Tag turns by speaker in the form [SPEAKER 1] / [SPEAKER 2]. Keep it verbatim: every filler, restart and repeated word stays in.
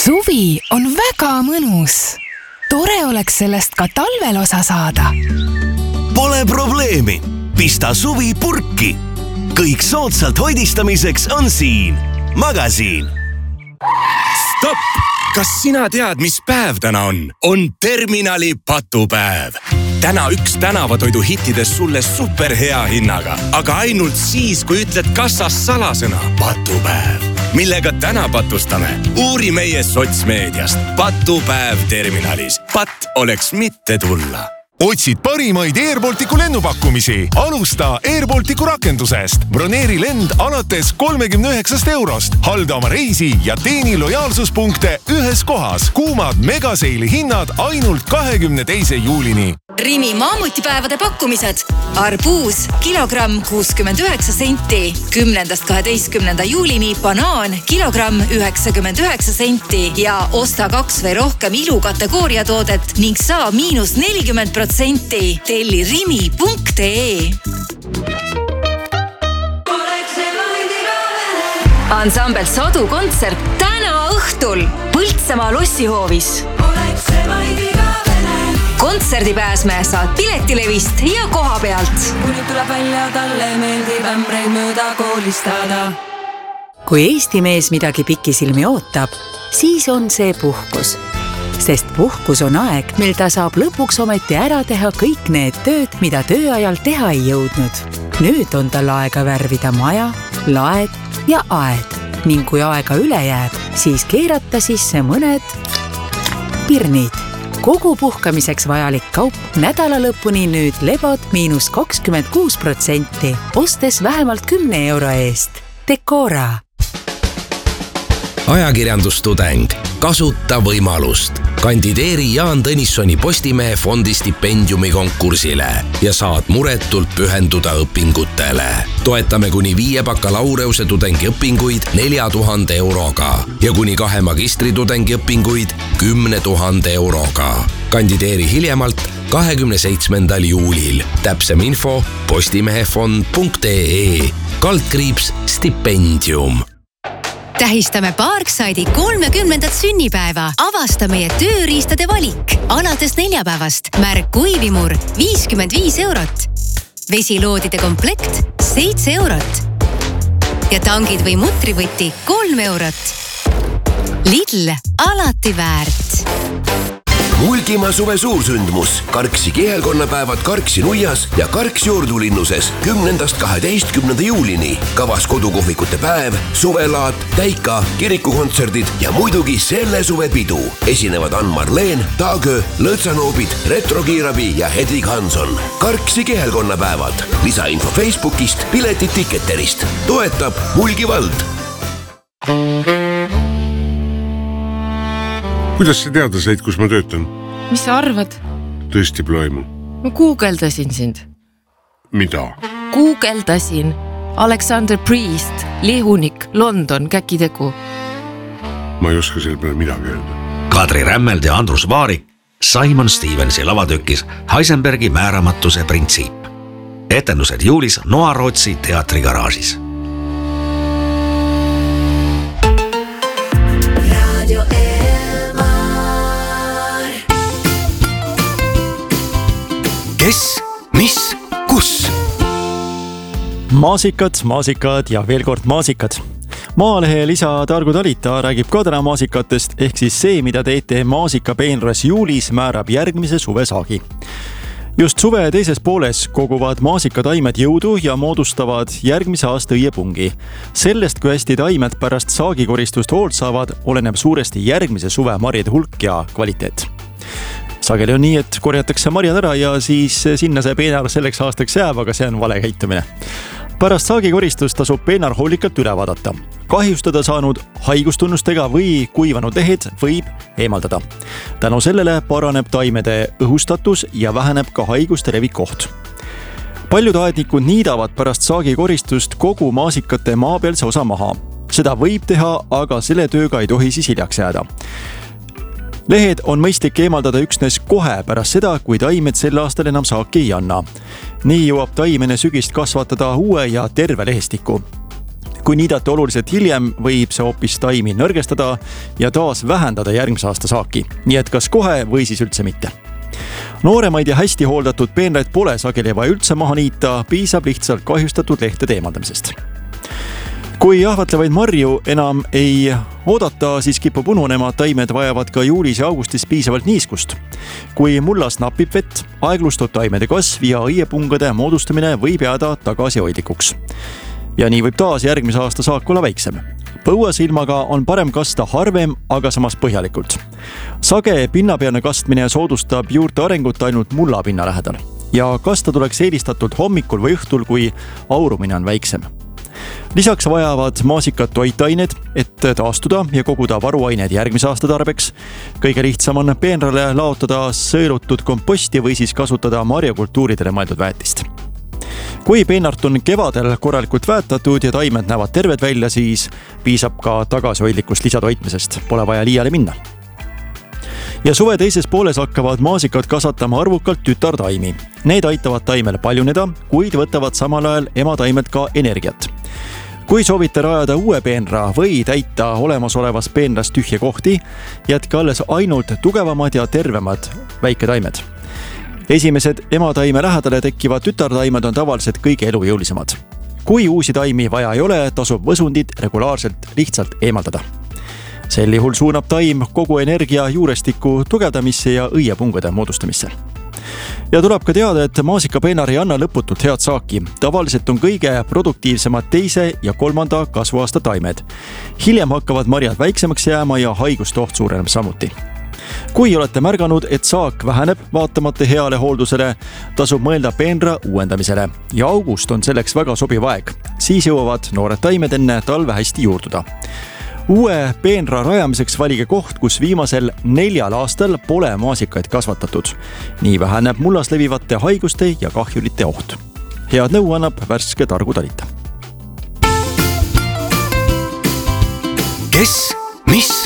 [SPEAKER 1] Suvi on väga mõnus. Tore oleks sellest ka talvel osa saada.
[SPEAKER 2] Pole probleemi. Pista suvi purki. Kõik soodsalt hoidistamiseks on siin. Magasiin.
[SPEAKER 3] Stopp! Kas sina tead, mis päev täna on? On terminali patupäev. Täna üks tänavatoidu hittides sulle superhea hinnaga, aga ainult siis, kui ütled kassas salasõna patupäev. Millega täna patustame? Uuri meie sotsmeediast. Patupäev terminalis. Pat oleks mitte tulla.
[SPEAKER 4] Otsid parimaid Air Balticu lennupakkumisi. Alusta Air Balticu rakendusest. Broneeri lend alates kolmekümne üheksast eurost. Halda oma reisi ja teeni lojaalsuspunkte ühes kohas. Kuumad megaseili hinnad ainult kahekümne teise juulini.
[SPEAKER 5] Rimi maamutipäevade pakkumised. Arbuus, kilogramm kuuskümmend üheksa senti. Kümnendast kaheteistkümnenda juulini banaan, kilogramm üheksakümmend üheksa senti. Ja osta kaks või rohkem ilukategooria toodet ning saa miinus nelikümmend protsenti. Telli rimi punkt ee. Ansambel Sadu kontsert täna õhtul Põltsamaa lossihoovis. Kontserdipääsme saad piletilevist ja koha pealt.
[SPEAKER 6] Kuni tuleb välja, talle meeldib ämbreid mööda koolistada.
[SPEAKER 7] Kui Eesti mees midagi pikisilmi ootab, siis on see puhkus. Sest puhkus on aeg, mil ta saab lõpuks ometi ära teha kõik need tööd, mida tööajal teha ei jõudnud. Nüüd on tal aega värvida maja, laed ja aed. Ning kui aega üle jääb, siis keerata sisse mõned pirnid. Kogu puhkamiseks vajalik kaup nädala lõpuni nüüd lebod miinus kakskümmend kuus protsenti, ostes vähemalt kümne euro eest. Decora.
[SPEAKER 8] Ajakirjandustudeng. Kasuta võimalust. Kandideeri Jaan Tõnissoni Postimehe fondi stipendiumi konkursile ja saad muretult pühenduda õpingutele. Toetame kuni viie bakalaureuse tudengi õpinguid nelja tuhande euroga ja kuni kahe magistri tudengi õpinguid kümne tuhande euroga. Kandideeri hiljemalt kahekümne seitsmendal juulil. Täpsem info postimehefond punkt ee. Kaldkriips stipendium.
[SPEAKER 9] Tähistame Parkside'i kolmekümnendat sünnipäeva. Avasta meie tööriistade valik. Alates neljapäevast märk kuivimur viiskümmend viis eurot. Vesiloodide komplekt seitse eurot. Ja tangid või mutrivõti kolm eurot. Lidl alati väärt.
[SPEAKER 2] Mulgimaa suve suursündmus. Karksi kihelkonnapäevad Karksi nuias ja Karksi juurdulinnuses kümnendast kaheteistkümnenda juulini. Kavas kodukohvikute päev, suvelaat, täika, kirikukontserdid ja muidugi selle suve pidu. Esinevad Ann-Marleen, Taagö, Lõõtsanoobid, Retrokiirabi ja Hedvig Hanson. Karksi kihelkonnapäevad. Lisainfo Facebookist, piletid Ticketerist. Toetab Mulgivald.
[SPEAKER 10] Kuidas sa teada said, kus ma töötan?
[SPEAKER 11] Mis sa arvad?
[SPEAKER 10] Tõesti ploimu.
[SPEAKER 11] Ma guugeldasin sind.
[SPEAKER 10] Mida?
[SPEAKER 11] Guugeldasin. Alexander Priest, Lehunik, London, käkitegu.
[SPEAKER 10] Ma ei oska selle peale midagi öelda.
[SPEAKER 12] Kadri Rämmeld ja Andrus Vaarik Simon Stevensi lavatükis Heisenbergi määramatuse printsiip. Etendused juulis Noa Rootsi teatrigaraažis.
[SPEAKER 2] Kes, mis, kus?
[SPEAKER 13] Maasikad, maasikad ja veel kord maasikad. Maalehe lisa Targu Talita räägib ka täna maasikatest, ehk siis see, mida teete maasikapeenras juulis, määrab järgmise suvesaagi. Just suve teises pooles koguvad maasikataimed jõudu ja moodustavad järgmise aasta õiepungi. Sellest, kui hästi taimed pärast saagikoristust hoolt saavad, oleneb suuresti järgmise suve marjade hulk ja kvaliteet. Sageli on nii, et korjatakse marjad ära ja siis sinna see peenar selleks aastaks jääb, aga see on vale käitumine. Pärast saagikoristust tasub peenar hoolikalt üle vaadata. Kahjustada saanud haigustunnustega või kuivanud lehed võib eemaldada. Tänu sellele paraneb taimede õhustatus ja väheneb ka haiguste levikoht. Paljud aednikud niidavad pärast saagikoristust kogu maasikate maapealse osa maha. Seda võib teha, aga selle tööga ei tohi siis hiljaks jääda. Lehed on mõistlik eemaldada üksnes kohe pärast seda, kui taimed sel aastal enam saaki ei anna. Nii jõuab taimene sügist kasvatada uue ja terve lehestiku. kui niidate oluliselt hiljem, võib see hoopis taimi nõrgestada ja taas vähendada järgmise aasta saaki. Nii et kas kohe või siis üldse mitte. Nooremaid ja hästi hooldatud peenraid pole sageli vaja üldse maha niita, piisab lihtsalt kahjustatud lehtede eemaldamisest. Kui jahvatlevaid marju enam ei oodata, siis kipub ununema, taimed vajavad ka juulis ja augustis piisavalt niiskust. Kui mullas napib vett, aeglustub taimede kasv ja õiepungade moodustamine võib jääda tagasihoidlikuks. Ja nii võib taas järgmise aasta saak olla väiksem. Põuasilmaga on parem kasta harvem, aga samas põhjalikult. Sage pinnapealne kastmine soodustab juurte arengut ainult mullapinna lähedal. Ja kasta tuleks eelistatult hommikul või õhtul, kui aurumine on väiksem. Lisaks vajavad maasikad toitained, et taastuda ja koguda varuained järgmise aasta tarbeks. Kõige lihtsam on peenrale laotada sõelutud komposti või siis kasutada marjakultuuridele mõeldud väetist. Kui peenart on kevadel korralikult väetatud ja taimed näevad terved välja, siis piisab ka tagasihoidlikust lisatoitmisest. Pole vaja liiale minna. Ja suve teises pooles hakkavad maasikad kasvatama arvukalt tütartaimi. Need aitavad taimele paljuneda, kuid võtavad samal ajal emataimelt ka energiat. Kui soovite rajada uue peenra või täita olemasolevas peenras tühje kohti, jätke alles ainult tugevamad ja tervemad väiketaimed. Esimesed emataime lähedale tekkivad tütartaimed on tavaliselt kõige elujõulisemad. Kui uusi taimi vaja ei ole, tasub võsundid regulaarselt lihtsalt eemaldada. Sel juhul suunab taim kogu energia juurestiku tugevdamisse ja õiepungade moodustamisse. Ja tuleb ka teada, et maasikapeenar ei anna lõputult head saaki. Tavaliselt on kõige produktiivsemad teise ja kolmanda kasvuaasta taimed. Hiljem hakkavad marjad väiksemaks jääma ja haigustoht suureneb samuti. Kui olete märganud, et saak väheneb vaatamata heale hooldusele, tasub mõelda peenra uuendamisele ja august on selleks väga sobiv aeg. Siis jõuavad noored taimed enne talve hästi juurduda. Uue peenra rajamiseks valige koht, kus viimasel neljal aastal pole maasikaid kasvatatud. Nii väheneb mullas levivate haiguste ja kahjulite oht. Head nõu annab värske Targu Talita.
[SPEAKER 2] Kes, mis